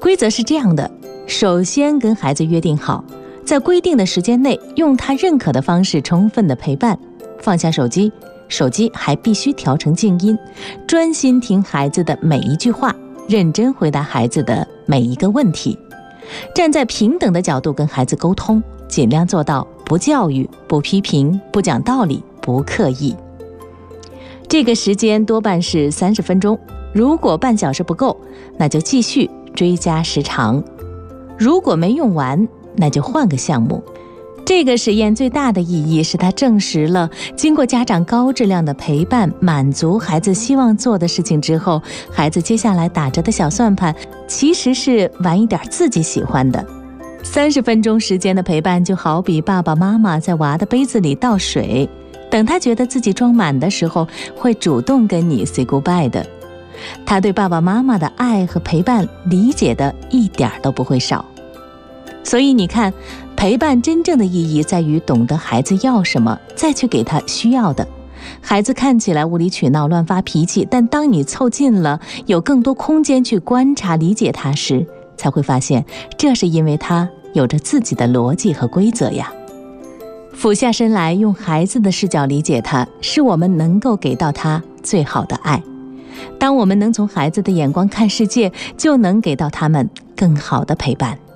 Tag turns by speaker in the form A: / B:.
A: 规则是这样的，首先跟孩子约定好，在规定的时间内用他认可的方式充分的陪伴，放下手机，手机还必须调成静音，专心听孩子的每一句话，认真回答孩子的每一个问题，站在平等的角度跟孩子沟通，尽量做到不教育、不批评、不讲道理、不刻意。这个时间多半是30分钟，如果半小时不够，那就继续追加时长，如果没用完，那就换个项目。这个实验最大的意义是它证实了，经过家长高质量的陪伴，满足孩子希望做的事情之后，孩子接下来打着的小算盘其实是玩一点自己喜欢的。30分钟时间的陪伴，就好比爸爸妈妈在娃的杯子里倒水，等他觉得自己装满的时候，会主动跟你 say goodbye 的。他对爸爸妈妈的爱和陪伴理解的一点都不会少。所以你看，陪伴真正的意义在于懂得孩子要什么，再去给他需要的。孩子看起来无理取闹、乱发脾气，但当你凑近了，有更多空间去观察、理解他时，才会发现，这是因为他有着自己的逻辑和规则呀。俯下身来，用孩子的视角理解他，是我们能够给到他最好的爱。当我们能从孩子的眼光看世界，就能给到他们更好的陪伴。